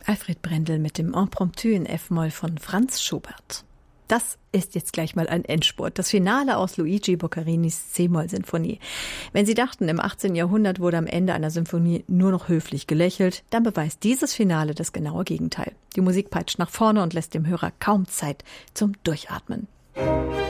Alfred Brendel mit dem Impromptu in F-Moll von Franz Schubert. Das ist jetzt gleich mal ein Endspurt. Das Finale aus Luigi Boccarinis C-Moll-Sinfonie. Wenn Sie dachten, im 18. Jahrhundert wurde am Ende einer Symphonie nur noch höflich gelächelt, dann beweist dieses Finale das genaue Gegenteil. Die Musik peitscht nach vorne und lässt dem Hörer kaum Zeit zum Durchatmen.